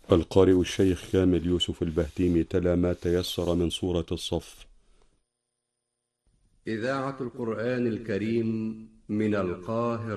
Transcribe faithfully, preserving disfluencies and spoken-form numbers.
القارئ الشيخ كامل يوسف البهتيمي تلا ما تيسر من سورة الصف. إذاعة القرآن الكريم من القاهرة.